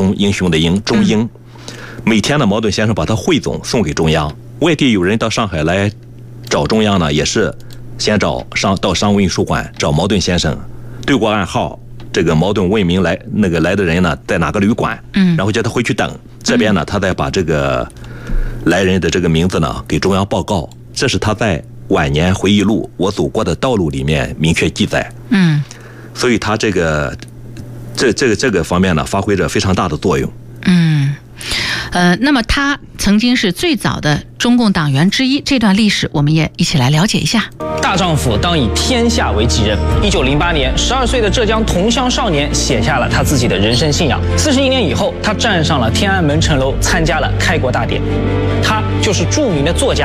中英雄的英，中英。每天呢，茅盾先生把他汇总送给中央。外地有人到上海来找中央呢，也是先到商务印书馆找茅盾先生，对过暗号。这个茅盾问明来的人呢，在哪个旅馆，然后叫他回去等。这边呢，他再把这个来人的这个名字呢给中央报告。这是他在晚年回忆录《我走过的道路》里面明确记载。所以他这个方面呢，发挥着非常大的作用。 那么他曾经是最早的中共党员之一，这段历史我们也一起来了解一下。 大丈夫当以天下为己任。1908年，12岁的浙江桐乡少年写下了他自己的人生信仰。41年以后，他站上了天安门城楼，参加了开国大典。他就是著名的作家